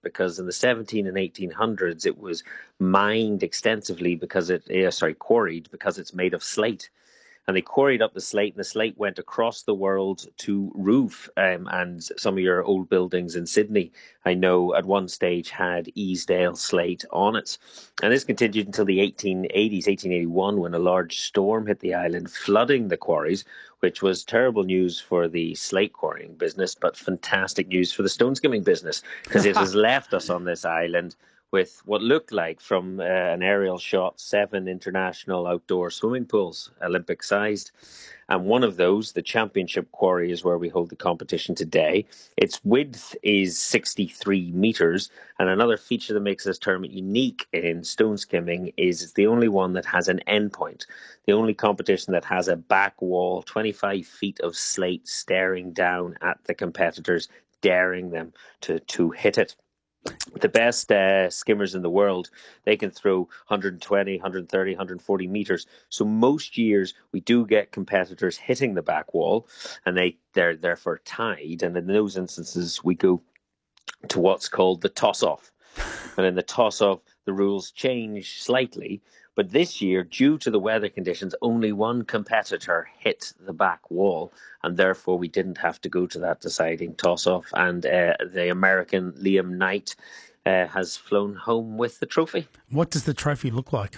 because in the 17 and 1800s it was mined extensively because quarried because it's made of slate. And they quarried up the slate, and the slate went across the world to roof. And some of your old buildings in Sydney, I know at one stage had Easdale slate on it. And this continued until the 1880s, 1881, when a large storm hit the island, flooding the quarries, which was terrible news for the slate quarrying business, but fantastic news for the stone skimming business, because it has left us on this island with what looked like, from an aerial shot, 7 international outdoor swimming pools, Olympic-sized. And one of those, the Championship Quarry, is where we hold the competition today. Its width is 63 metres. And another feature that makes this tournament unique in stone skimming is it's the only one that has an endpoint. The only competition that has a back wall, 25 feet of slate staring down at the competitors, daring them to hit it. The best skimmers in the world, they can throw 120, 130, 140 meters. So most years we do get competitors hitting the back wall, and they're therefore tied. And in those instances, we go to what's called the toss-off. And in the toss-off, the rules change slightly. But this year, due to the weather conditions, only one competitor hit the back wall, and therefore we didn't have to go to that deciding toss-off. And the American Liam Knight has flown home with the trophy. What does the trophy look like?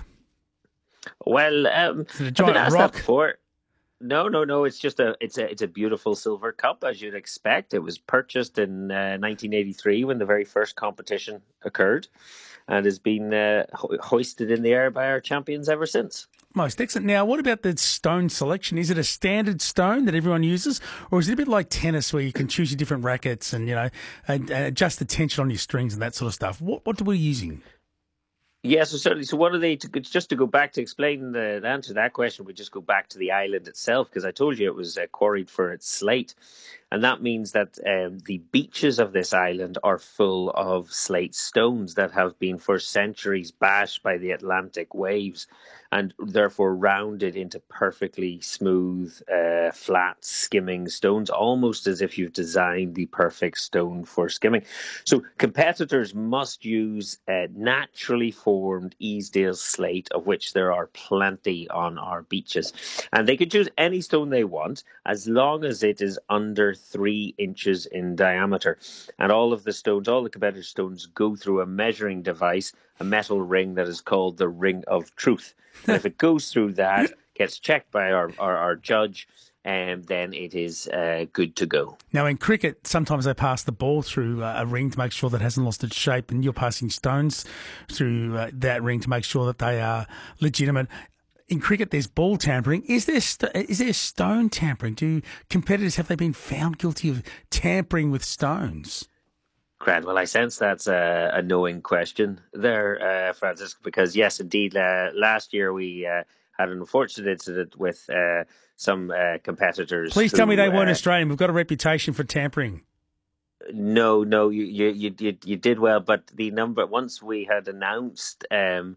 Well, is it a giant rock? That before. No. It's just it's a beautiful silver cup, as you'd expect. It was purchased in 1983 when the very first competition occurred, and has been hoisted in the air by our champions ever since. Most excellent. Now, what about the stone selection? Is it a standard stone that everyone uses, or is it a bit like tennis where you can choose your different rackets and and adjust the tension on your strings and that sort of stuff? What are we using? Yes, so certainly. So what are they? Just to go back to explain the answer to that question, we just go back to the island itself, because I told you it was quarried for its slate. And that means that the beaches of this island are full of slate stones that have been for centuries bashed by the Atlantic waves, and therefore rounded into perfectly smooth, flat skimming stones, almost as if you've designed the perfect stone for skimming. So competitors must use naturally formed Easdale slate, of which there are plenty on our beaches. And they can choose any stone they want, as long as it is under 3 inches in diameter. And all the competitor stones go through a measuring device, a metal ring that is called the Ring of Truth. And if it goes through that, gets checked by our judge, and then it is good to go. Now, in cricket, sometimes they pass the ball through a ring to make sure that it hasn't lost its shape, and you're passing stones through that ring to make sure that they are legitimate. In cricket, there's ball tampering. Is there stone tampering? Do competitors, have they been found guilty of tampering with stones? Grant, well, I sense that's a knowing question there, Francis, because yes, indeed, last year we had an unfortunate incident with some competitors. Please tell me they weren't Australian. We've got a reputation for tampering. No, you did well, but the number, once we had announced that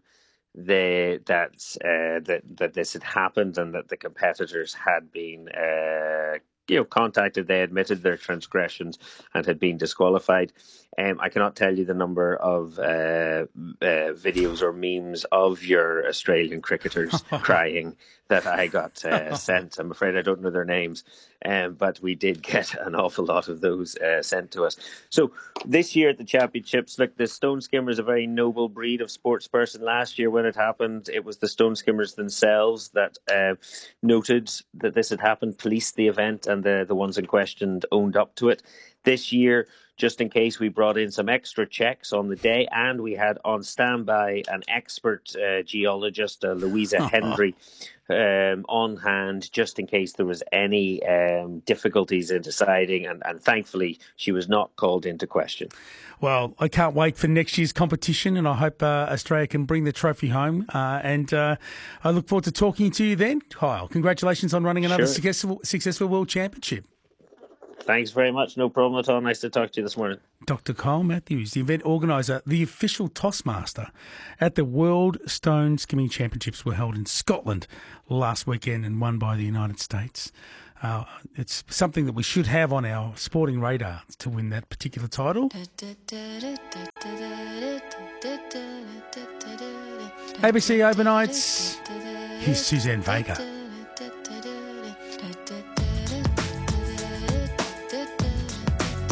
this had happened and that the competitors had been contacted, they admitted their transgressions and had been disqualified. I cannot tell you the number of videos or memes of your Australian cricketers crying that I got sent. I'm afraid I don't know their names, but we did get an awful lot of those sent to us. So this year at the championships, look, the stone skimmer is a very noble breed of sports person. Last year when it happened, it was the stone skimmers themselves that noted that this had happened, policed the event, and the ones in question owned up to it. This year, just in case, we brought in some extra checks on the day, and we had on standby an expert geologist, Louisa Hendry, on hand, just in case there was any difficulties in deciding, and thankfully she was not called into question. Well, I can't wait for next year's competition, and I hope Australia can bring the trophy home. And I look forward to talking to you then, Kyle. Congratulations on running another successful World Championship. Thanks very much. No problem at all. Nice to talk to you this morning. Dr. Kyle Matthews, the event organiser, the official tossmaster at the World Stone Skimming Championships, were held in Scotland last weekend and won by the United States. It's something that we should have on our sporting radar to win that particular title. ABC Overnights. Here's Suzanne Vega.